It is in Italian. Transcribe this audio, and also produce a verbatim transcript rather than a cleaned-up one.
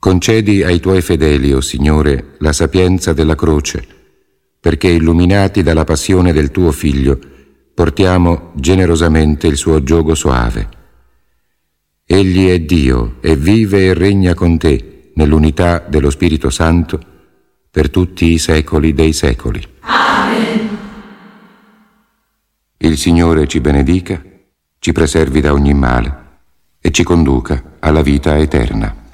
Concedi ai tuoi fedeli, o Signore, la sapienza della croce, perché illuminati dalla passione del tuo Figlio, portiamo generosamente il suo giogo soave. Egli è Dio e vive e regna con te nell'unità dello Spirito Santo per tutti i secoli dei secoli. Amen. Il Signore ci benedica, ci preservi da ogni male e ci conduca alla vita eterna.